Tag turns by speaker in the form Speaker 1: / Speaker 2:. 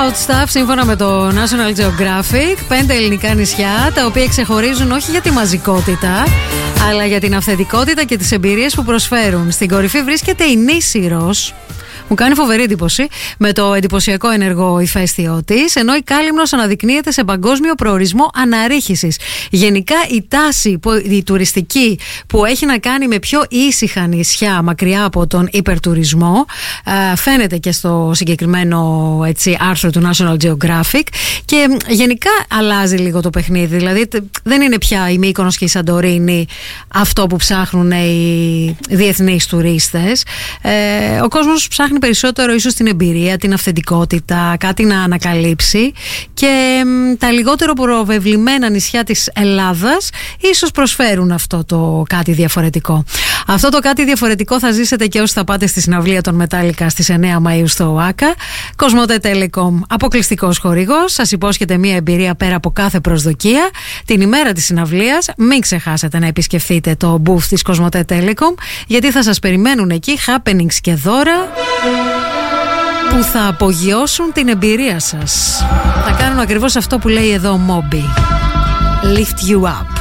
Speaker 1: Hot Stuff σύμφωνα με το National Geographic. 5 ελληνικά νησιά τα οποία ξεχωρίζουν όχι για τη μαζικότητα αλλά για την αυθεντικότητα και τις εμπειρίες που προσφέρουν. Στην κορυφή βρίσκεται η Νήσιρος. Μου κάνει φοβερή εντύπωση με το εντυπωσιακό ενεργό ηφαίστειό της, ενώ η Κάλυμνος αναδεικνύεται σε παγκόσμιο προορισμό αναρρίχησης. Γενικά η τάση η τουριστική που έχει να κάνει με πιο ήσυχα νησιά μακριά από τον υπερτουρισμό φαίνεται και στο συγκεκριμένο άρθρο του National Geographic και γενικά αλλάζει λίγο το παιχνίδι. Δηλαδή δεν είναι πια η Μύκονος και η Σαντορίνη αυτό που ψάχνουν οι διεθνείς τουρίστες. Ο κόσμος ψάχνει περισσότερο ίσως την εμπειρία, την αυθεντικότητα, κάτι να ανακαλύψει και τα λιγότερο προβεβλημένα νησιά της Ελλάδας ίσως προσφέρουν αυτό το κάτι διαφορετικό. Αυτό το κάτι διαφορετικό θα ζήσετε και όσοι θα πάτε στη συναυλία των Metallica στις 9 Μαΐου στο ΟΑΚΑ. Κοσμοτέ Telecom, αποκλειστικός χορηγός, σας υπόσχεται μια εμπειρία πέρα από κάθε προσδοκία. Την ημέρα της συναυλίας μην ξεχάσετε να επισκεφθείτε το booth της Κοσμοτέ Telecom, γιατί θα σας περιμένουν εκεί happenings και δώρα που θα απογειώσουν την εμπειρία σας. Θα κάνουν ακριβώς αυτό που λέει εδώ ο Moby. Lift you up.